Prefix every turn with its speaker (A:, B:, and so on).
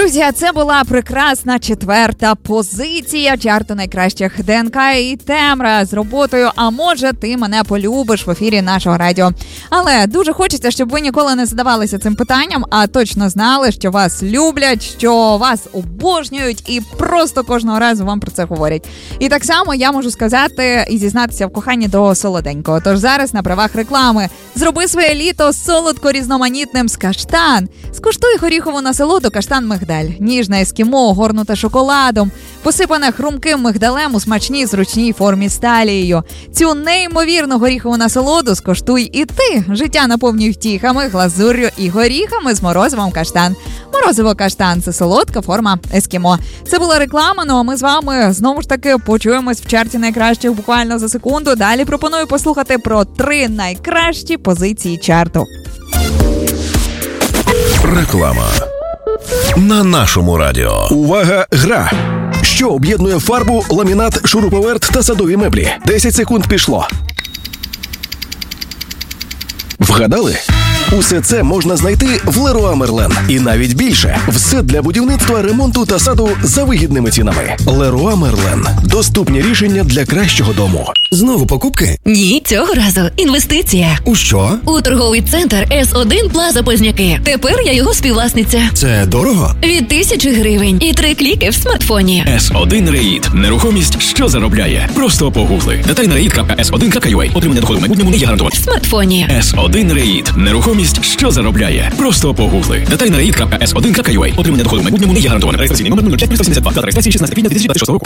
A: Друзі, це була прекрасна 4-та позиція чарту найкращих ДНК і Темра з роботою «А може ти мене полюбиш» в ефірі нашого радіо. Але дуже хочеться, щоб ви ніколи не задавалися цим питанням, а точно знали, що вас люблять, що вас обожнюють і просто кожного разу вам про це говорять. І так само я можу сказати і зізнатися в коханні до солоденького. Тож зараз на правах реклами зроби своє літо солодко-різноманітним з Каштан. Скуштуй горіхову насолоду Каштан-мигдаль. Ніжне ескімо, огорнуте шоколадом, посипане хрумким мигдалем у смачній зручній формі з талією. Цю неймовірну горіхову насолоду скуштуй і ти. Життя наповнюй втіхами, глазур'ю і горіхами з морозивом Каштан. Морозиво Каштан – це солодка форма ескімо. Це була реклама, ну а ми з вами знову ж таки почуємось в чарті найкращих буквально за секунду. Далі пропоную послухати про 3 найкращі позиції чарту.
B: Реклама на нашому радіо.
C: Увага, гра! Що об'єднує фарбу, ламінат, шуруповерт та садові меблі? 10 секунд пішло. Вгадали? Усе це можна знайти в Leroy Merlin. І навіть більше. Все для будівництва, ремонту та саду за вигідними цінами. Leroy Merlin. Доступні рішення для кращого дому.
D: Знову покупки?
E: Ні, цього разу інвестиція.
D: У що?
E: У торговий центр С1 Плаза Позняки. Тепер я його співвласниця.
D: Це дорого?
E: Від 1000 гривень і 3 кліки в смартфоні.
F: С1 Реїд. Нерухомість, що заробляє. Просто погугли. Детальна reid.s1.ua. Отримання доходу в майбутньому не є гарантовано.
E: В смартфоні.
F: С1 Реїд. Нерухомість, що заробляє. Просто погугли. Детальна reid.s1.ua. Отримання доходу в майбутньому не є гарантовано. Реєстраційний номер 05 372. Дата реєстрації 16 квітня 2026 року.